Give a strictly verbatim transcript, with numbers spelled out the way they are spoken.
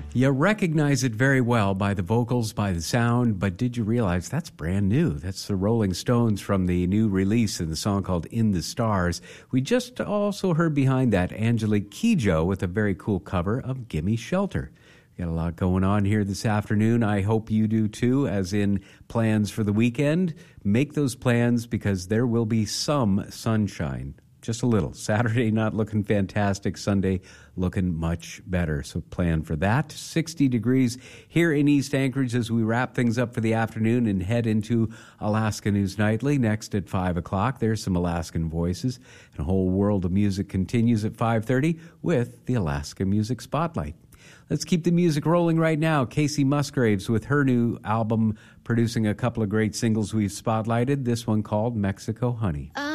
You recognize it very well by the vocals, by the sound, but did you realize that's brand new? That's the Rolling Stones from the new release in the song called In the Stars. We just also heard behind that Angelique Kidjo with a very cool cover of Gimme Shelter. Got a lot going on here this afternoon. I hope you do too, as in plans for the weekend. Make those plans because there will be some sunshine. Just a little. Saturday not looking fantastic. Sunday looking much better. So plan for that. sixty degrees here in East Anchorage as we wrap things up for the afternoon and head into Alaska News Nightly. Next at five o'clock, there's some Alaskan voices. And a whole world of music continues at five thirty with the Alaska Music Spotlight. Let's keep the music rolling right now. Casey Musgraves with her new album, producing a couple of great singles we've spotlighted. This one called Mexico Honey. Uh-